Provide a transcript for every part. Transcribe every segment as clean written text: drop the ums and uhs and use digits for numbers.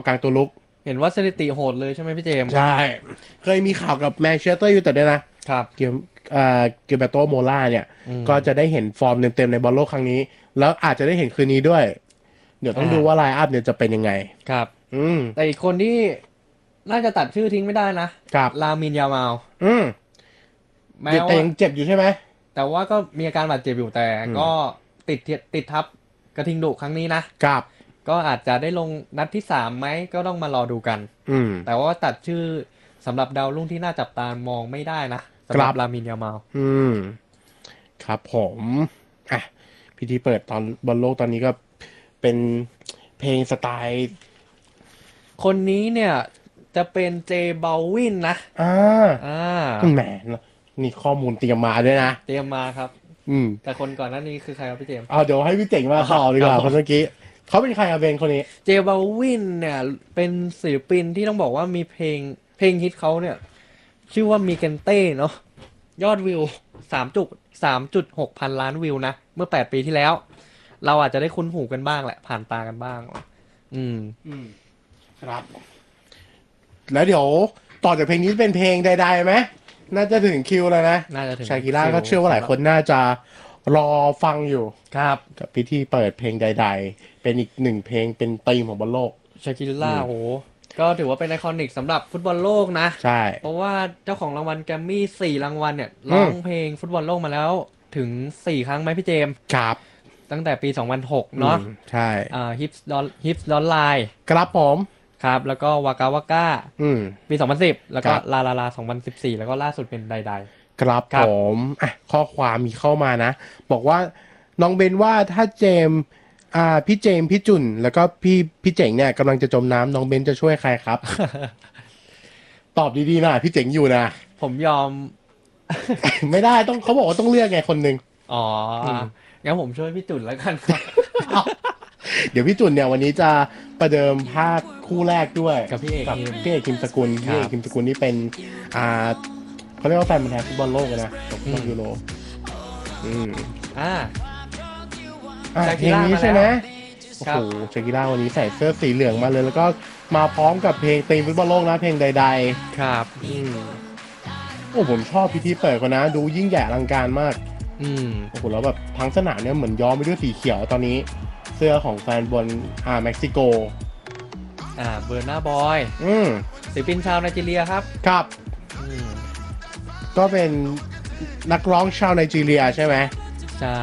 กลางตัวลุกเห็นว่าสถิติโหดเลยใช่ไหมพี่เจมส์ใช่เคยมีข่าวกับแมนเชสเตอร์ยูไนเต็ดด้วยนะครับเกียร์เบโตโมล่าเนี่ยก็จะได้เห็นฟอร์มเต็มๆในบอลโลกครั้งนี้แล้วอาจจะได้เห็นคืนนี้ด้วยเดี๋ยวต้องดูว่าไลน์อัพเนี่ยจะเป็นยังไงครับแต่อีกคนที่น่าจะตัดชื่อทิ้งไม่ได้นะครับลามินยามาลแม้ว่ายังเจ็บอยู่ใช่ไหมแต่ว่าก็มีอาการบาดเจ็บอยู่แต่ก็ติดทับกระทิงดุครั้งนี้นะครับก็อาจจะได้ลงนัดที่3ไหมก็ต้องมารอดูกันแต่ว่าตัดชื่อสำหรับดาวรุ่งที่น่าจับตามองไม่ได้นะสำหรับลามินยามาลครับผมอ่ะพิธีเปิดตอนบอลโลกตอนนี้ก็เป็นเพลงสไตล์คนนี้เนี่ยจะเป็นเจเบลวินนะแหมนี่ข้อมูลเตรียมมาด้วยนะเตรียมมาครับแต่คนก่อนหน้านี้คือใครครับพี่เจมส์เดี๋ยวให้พี่เจ๋งมาต่อดีกว่าคนเมื่อกี้เขาเป็นใครอะเบนคนนี้เจเบลวินเนี่ยเป็นศิลปินที่ต้องบอกว่ามีเพลงฮิตเขาเนี่ยชื่อว่ามีเกนเต้เนาะยอดวิว3.6 พันล้านวิวนะเมื่อ8 ปีที่แล้วเราอาจจะได้คุ้นหูกันบ้างแหละผ่านตากันบ้างครับแล้วเดี๋ยวต่อจากเพลงนี้เป็นเพลงใดๆไหมน่าจะถึงคิวแล้วนะน่าจะถึงชากิร่าก็เชื่อว่าหลายคนน่าจะรอฟังอยู่ครับกับพิธีเปิดเพลงใดๆเป็นอีก1เพลงเป็นธีมของบอลโลกชากิร่าโหก็ถือว่าเป็นไอคอนิกสำหรับฟุตบอลโลกนะใช่เพราะว่าเจ้าของรางวัลแกรมมี่4 รางวัลเนี่ยร้องเพลงฟุตบอลโลกมาแล้วถึง4 ครั้งไหมพี่เจมส์ครับตั้งแต่ปี 2006 เนาะใช่ฮิปส์ดอนไลน์ครับผมครับแล้วก็วากาวาก้าปี 2010 แล้วก็ลาลาลา2014 แล้วก็ล่าสุดเป็นใดๆครับผมข้อความมีเข้ามานะบอกว่าน้องเบนว่าถ้าพี่เจมพี่จุนแล้วก็พี่เจ๋งเนี่ยกำลังจะจมน้ำน้องเบนจะช่วยใครครับ ตอบดีๆนะพี่เจ๋งอยู่นะผมยอมไม่ได้ต้องเขาบอกว่าต้องเลือกไงคนหนึ่งงั้นผมช่วยพี่จุนแล้วกันครับเดี๋ยวพี่จุนเนี่ยวันนี้จะประเดิมภาคคู่แรกด้วยกับพี่เอกคิมสกุลพี่เอกคิมสกุลนี่เป็นเขาเรียกว่าแฟนมันแทนฟุตบอลโลกนะตกฟุตบอลยูโรเพลงนี้ใช่ไหมโอ้โหชากิร่าวันนี้ใส่เสื้อสีเหลืองมาเลยแล้วก็มาพร้อมกับเพลงธีมฟุตบอลโลกนะเพลงใดๆครับโอ้ผมชอบพิธีเปิดเขานะดูยิ่งใหญ่อลังการมากโอ้โหแล้วแบบทั้งสนามเนี่ยเหมือนย้อมไปด้วยสีเขียวตอนนี้เสื้อของแฟนบอลเม็กซิโกเบอร์นาบอยศิลปินชาวไนจีเรียครับครับก็เป็นนักร้องชาวไนจีเรียใช่ไหมใช่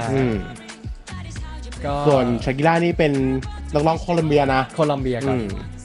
ส่วนชากิร่านี่เป็นนักร้องโคลัมเบียนะโคลัมเบียครับ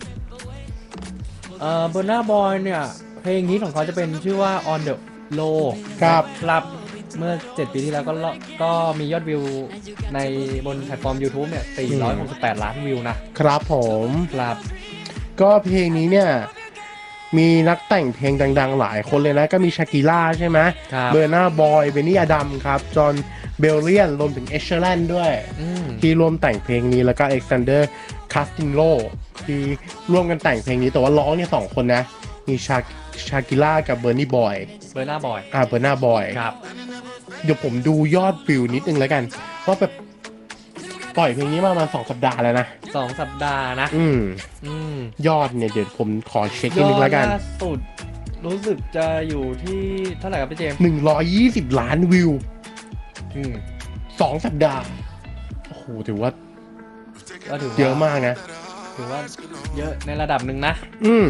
เบอร์นาบอยเนี่ยเพลงนี้ของเขาจะเป็นชื่อว่า On the Low ครับเมื่อ7 ปีที่แล้วก็มียอดวิวในบนแพลตฟอร์ม YouTube เนี่ย468 ล้านวิวนะครับผมครับก็เพลงนี้เนี่ยมีนักแต่งเพลงดังๆหลายคนเลยนะก็มีชากิร่าใช่ไหมเบอร์นาบอยเบนนี่อดัมครับจอห์นเบลเลียนรวมถึงเอชเชอร์แลนด์ด้วยที่ร่วมแต่งเพลงนี้แล้วก็เอ็กซานเดอร์คาสตินโลที่ร่วมกันแต่งเพลงนี้แต่ว่าร้องเนี่ย2 คนนะมีชากิร่ากับเบอร์นาบอยเบอร์นาบอยครับเดี๋ยวผมดูยอดวิวนิดนึงแล้วกันว่าแบบปล่อยเพลงนี้มาประมาณ2 สัปดาห์แล้วนะ 2 สัปดาห์นะยอดเนี่ยเดี๋ยวผมขอเช็คนิดนึงแล้วกันยอดล่าสุดรู้สึกจะอยู่ที่เท่าไหร่ครับพี่เจมส์ 120 ล้านวิว2 สัปดาห์โอ้โหถือว่าเยอะมากนะถือว่าเยอะในระดับหนึ่งนะ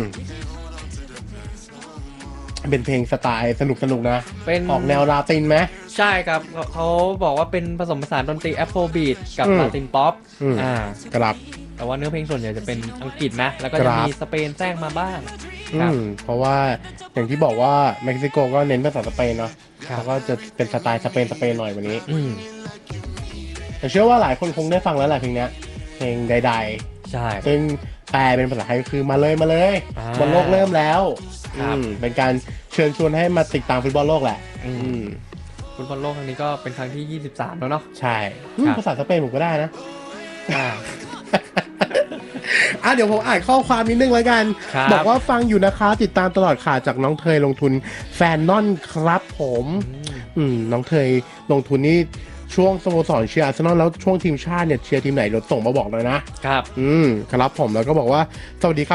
เป็นเพลงสไตล์สนุกนะเป็นออกแนวลาตินไหมใช่ครับเขาบอกว่าเป็นผสมผสานดนตรีแอฟโรบีทกับลาตินป๊อปครับแต่ว่าเนื้อเพลงส่วนใหญ่จะเป็นอังกฤษนะแล้วก็จะมีสเปนแทรกมาบ้างเพราะว่าอย่างที่บอกว่าเม็กซิโกก็เน้นภาษาสเปนเนาะแล้วก็จะเป็นสไตล์สเปนหน่อยวันนี้แต่เชื่อว่าหลายคนคงได้ฟังแล้วแหละเพลงนี้เพลงใดๆใช่ซึ่งแปลเป็นภาษาไทยคือมาเลยบอลโลกเริ่มแล้วเป็นการเชิญชวนให้มาติดตามฟุตบอลโลกแหละฟุตบอลโลกครั้งนี้ก็เป็นครั้งที่23แล้วเนาะใช่ภาษาสเปนผมก็ได้นะเดี๋ยวผมอ่านข้อความนิดนึงแล้วกันบอกว่าฟังอยู่นะคะติดตามตลอดค่ะจากน้องเทยลงทุนแฟนนอนครับผมน้องเทยลงทุนนี่ช่วงสโมสรเชียร์อาร์เซนอลแล้วช่วงทีมชาติเนี่ยเชียร์ทีมไหนเราส่งมาบอกเลยนะครับครับผมแล้วก็บอกว่าสวัสดีครับ